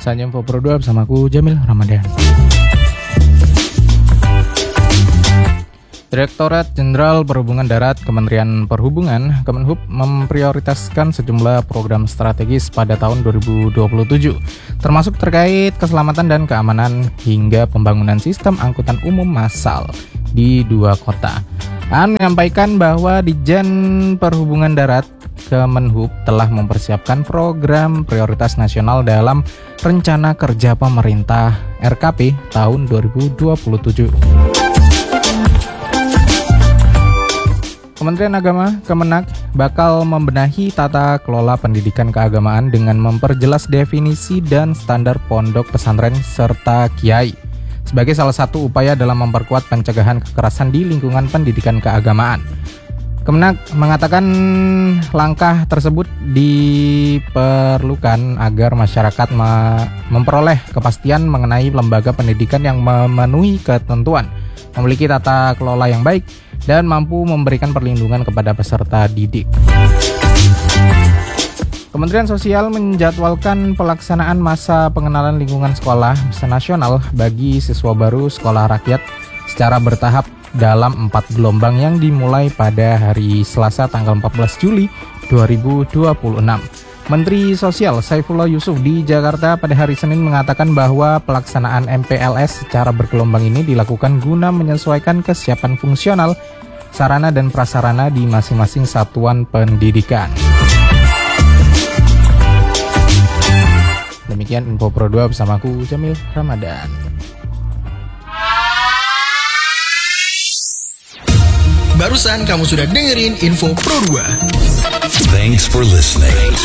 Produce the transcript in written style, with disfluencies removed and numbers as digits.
Saatnya Info Pro 2 bersama aku Jamil Ramadan. Direktorat Jenderal Perhubungan Darat Kementerian Perhubungan Kemenhub memprioritaskan sejumlah program strategis pada tahun 2027, termasuk terkait keselamatan dan keamanan hingga pembangunan sistem angkutan umum massal di 2 kota. Menyampaikan bahwa Ditjen Perhubungan Darat Kemenhub telah mempersiapkan program prioritas nasional dalam Rencana Kerja Pemerintah RKP tahun 2027. Kementerian Agama Kemenak bakal membenahi tata kelola pendidikan keagamaan dengan memperjelas definisi dan standar pondok pesantren serta kiai sebagai salah satu upaya dalam memperkuat pencegahan kekerasan di lingkungan pendidikan keagamaan. Kemenak mengatakan langkah tersebut diperlukan agar masyarakat memperoleh kepastian mengenai lembaga pendidikan yang memenuhi ketentuan, memiliki tata kelola yang baik, dan mampu memberikan perlindungan kepada peserta didik. Kementerian Sosial menjadwalkan pelaksanaan masa pengenalan lingkungan sekolah nasional bagi siswa baru sekolah rakyat secara bertahap dalam 4 gelombang yang dimulai pada hari Selasa tanggal 14 Juli 2026. Menteri Sosial Saifullah Yusuf di Jakarta pada hari Senin mengatakan bahwa pelaksanaan MPLS secara bergelombang ini dilakukan guna menyesuaikan kesiapan fungsional, sarana dan prasarana di masing-masing satuan pendidikan. Demikian Info Pro 2 bersamaku Jamil Ramadan. Barusan kamu sudah dengerin Info Pro 2. Thanks for listening.